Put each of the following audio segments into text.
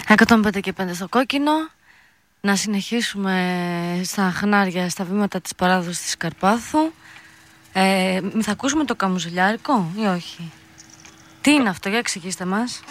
105 και 5 στο κόκκινο. Να συνεχίσουμε στα χνάρια, στα βήματα της παράδοσης της Καρπάθου. Θα ακούσουμε το καμουζελιάρικο ή όχι? Τι είναι αυτό, για εξηγήστε μας.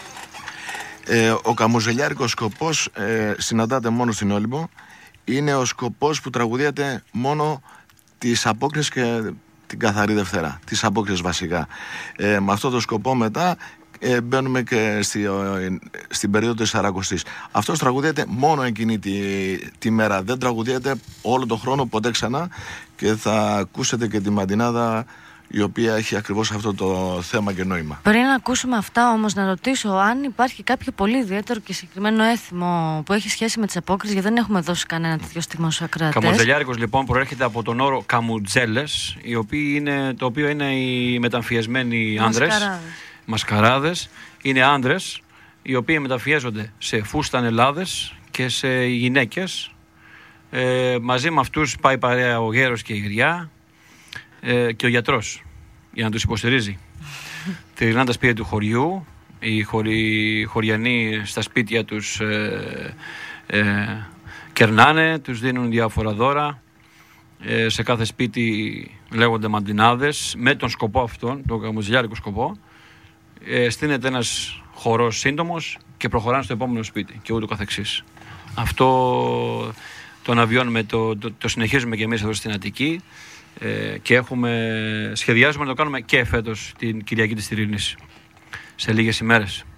Ο καμουζελιάρικος σκοπός συναντάται μόνο στην Όλυμπο. Είναι ο σκοπός που τραγουδίεται μόνο τις απόκριες και την καθαρή Δευτέρα. Τις απόκριες βασικά. Με αυτό το σκοπό μετά μπαίνουμε και στην περίοδο της Σαρακοστής. Αυτός τραγουδίεται μόνο εκείνη τη μέρα. Δεν τραγουδίεται όλο τον χρόνο ποτέ ξανά. Και θα ακούσετε και τη μαντινάδα, η οποία έχει ακριβώς αυτό το θέμα και νόημα. Πριν να ακούσουμε αυτά όμως, να ρωτήσω αν υπάρχει κάποιο πολύ ιδιαίτερο και συγκεκριμένο έθιμο που έχει σχέση με τις απόκριες, γιατί δεν έχουμε δώσει κανένα τέτοιο στίγμα στους ακροατές. Καμουτζελιάρικος λοιπόν προέρχεται από τον όρο καμουτζέλες, το οποίο είναι οι μεταμφιεσμένοι άνδρες, μασκαράδες. Είναι άνδρες οι οποίοι μεταμφιέζονται σε φούστανελάδες και σε γυναίκες. Μαζί με αυτούς πάει παρέα ο γέρος και η γριά. Και ο γιατρός, για να τους υποστηρίζει. Τριγυρνάνε τα σπίτια του χωριού. Οι χωριανοί στα σπίτια τους κερνάνε, τους δίνουν διάφορα δώρα. Σε κάθε σπίτι λέγονται μαντινάδες, με τον σκοπό αυτόν, τον καμουζελιάρικο σκοπό. Στείνεται ένας χορός σύντομος και προχωράνε στο επόμενο σπίτι και ούτω καθεξής. Αυτό το αναβιώνουμε, το συνεχίζουμε και εμείς εδώ στην Αττική. Και σχεδιάζουμε να το κάνουμε και φέτος την Κυριακή της Τυρινής, σε λίγες ημέρες.